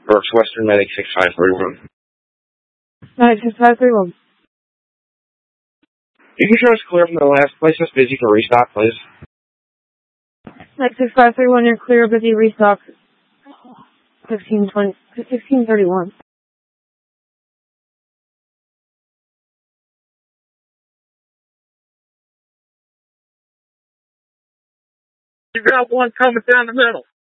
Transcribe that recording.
Brooks Western Medic 6531. 96531. You can show us clear from the last place that's busy for restock, please. 96531, you're clear, busy, restock. 1631. You got one coming down the middle.